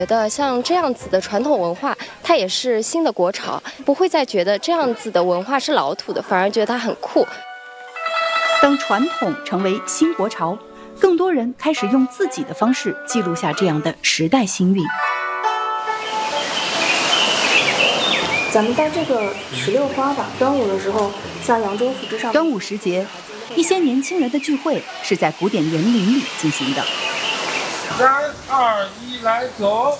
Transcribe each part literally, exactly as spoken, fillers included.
觉得像这样子的传统文化，它也是新的国潮，不会再觉得这样子的文化是老土的，反而觉得它很酷。 当传统成为新国潮，更多人开始用自己的方式记录下这样的时代新韵。 咱们在这个十六花吧，端午的时候，像扬州府之上。 端午时节，一些年轻人的聚会是在古典园林里进行的。 三二一，来走！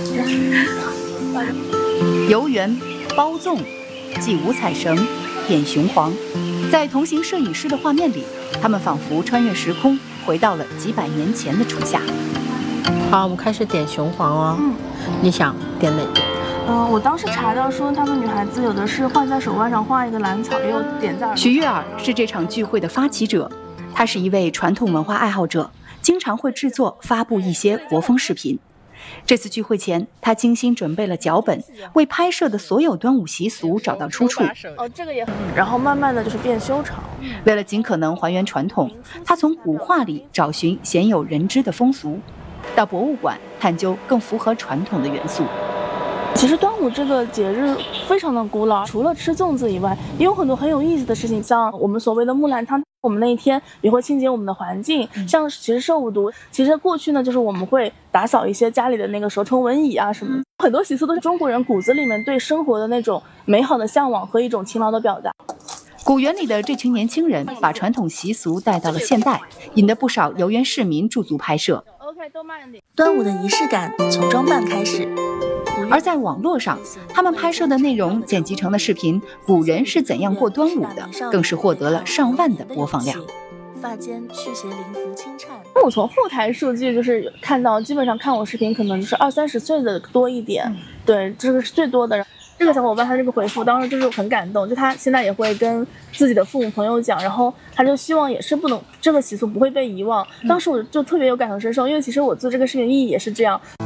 游园、包粽、系五彩绳、点雄黄，在同行摄影师的画面里，他们仿佛穿越时空，回到了几百年前的初夏。 好，我们开始点雄黄哦。嗯，你想点哪个？ 嗯、呃，我当时查到说，他们女孩子有的是画在手腕上画一个兰草，也有点在耳朵。 徐悦儿是这场聚会的发起者，他是一位传统文化爱好者，经常会制作发布一些国风视频。这次聚会前，他精心准备了脚本，为拍摄的所有端午习俗找到出处。 哦，这个也很，然后慢慢的就是变修长。 为了尽可能还原传统，他从古画里找寻鲜有人知的风俗，到博物馆探究更符合传统的元素。 其实端午这个节日非常的古老，除了吃粽子以外，也有很多很有意思的事情，像我们所谓的木兰汤，我们那一天也会清洁我们的环境。像其实寿五其实过去呢，就是我们会打扫一些家里的那个蛇虫蚊蚁啊什么的，很多习俗都是中国人骨子里面对生活的那种美好的向往和一种勤劳的表达。 古园里的这群年轻人把传统习俗带到了现代，引得不少游园市民驻足拍摄。 端午的仪式感从装扮开始， 而在网络上，他们拍摄的内容剪辑成了视频，古人是怎样过端午的，更是获得了上万的播放量。 发间驱邪灵符轻颤。 我从后台数据就是看到，基本上看我视频可能就是二三十岁的多一点，对，这个是最多的。这个小伙伴他这个回复当时就是很感动，就他现在也会跟自己的父母朋友讲，然后他就希望也是不能这个习俗不会被遗忘。当时我就特别有感同身受，因为其实我做这个视频的意义也是这样，